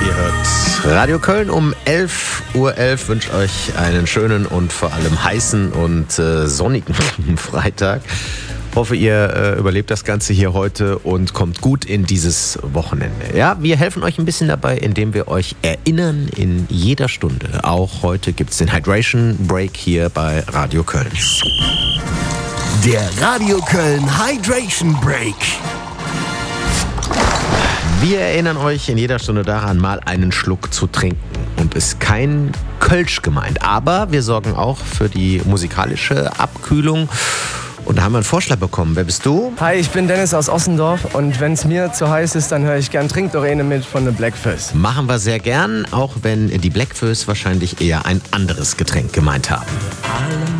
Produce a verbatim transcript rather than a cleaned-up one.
Ihr hört Radio Köln um elf Uhr elf. Wünscht euch einen schönen und vor allem heißen und äh, sonnigen Freitag. Hoffe, ihr äh, überlebt das Ganze hier heute und kommt gut in dieses Wochenende. Ja, wir helfen euch ein bisschen dabei, indem wir euch erinnern in jeder Stunde. Auch heute gibt es den Hydration Break hier bei Radio Köln. Der Radio Köln Hydration Break. Wir erinnern euch in jeder Stunde daran, mal einen Schluck zu trinken. Und ist kein Kölsch gemeint. Aber wir sorgen auch für die musikalische Abkühlung. Und da haben wir einen Vorschlag bekommen. Wer bist du? Hi, ich bin Dennis aus Ossendorf. Und wenn es mir zu heiß ist, dann höre ich gern Trink doch eine mit von der Blackfizz. Machen wir sehr gern, auch wenn die Blackfizz wahrscheinlich eher ein anderes Getränk gemeint haben.